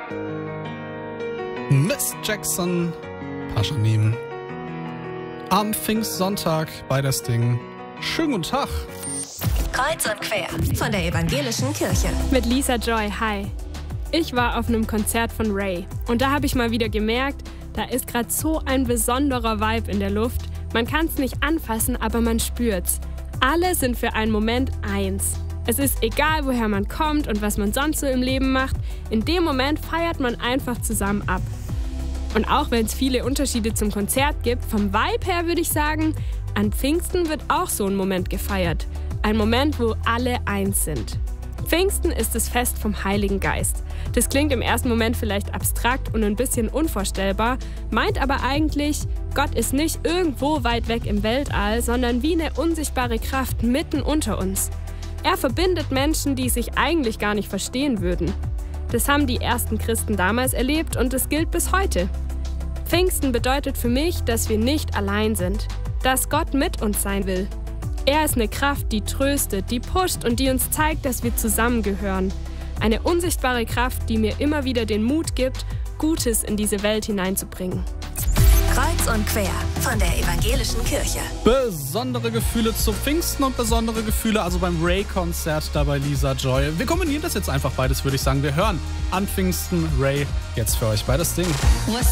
Miss Jackson, Paschanim. Am Pfingstsonntag bei das Ding. Schönen guten Tag. Kreuz und quer von der Evangelischen Kirche. Mit Lisa Joy, hi. Ich war auf einem Konzert von Ray und da habe ich mal wieder gemerkt, da ist gerade so ein besonderer Vibe in der Luft. Man kann es nicht anfassen, aber man spürt's. Alle sind für einen Moment eins. Es ist egal, woher man kommt und was man sonst so im Leben macht. In dem Moment feiert man einfach zusammen ab. Und auch wenn es viele Unterschiede zum Konzert gibt, vom Vibe her würde ich sagen, an Pfingsten wird auch so ein Moment gefeiert. Ein Moment, wo alle eins sind. Pfingsten ist das Fest vom Heiligen Geist. Das klingt im ersten Moment vielleicht abstrakt und ein bisschen unvorstellbar, meint aber eigentlich, Gott ist nicht irgendwo weit weg im Weltall, sondern wie eine unsichtbare Kraft mitten unter uns. Er verbindet Menschen, die sich eigentlich gar nicht verstehen würden. Das haben die ersten Christen damals erlebt und es gilt bis heute. Pfingsten bedeutet für mich, dass wir nicht allein sind, dass Gott mit uns sein will. Er ist eine Kraft, die tröstet, die pusht und die uns zeigt, dass wir zusammengehören. Eine unsichtbare Kraft, die mir immer wieder den Mut gibt, Gutes in diese Welt hineinzubringen. Kreuz und quer von der Evangelischen Kirche. Besondere Gefühle zu Pfingsten und besondere Gefühle also beim Ray-Konzert da bei Lisa Joy. Wir kombinieren das jetzt einfach beides, würde ich sagen. Wir hören an Pfingsten Ray jetzt für euch bei das Ding.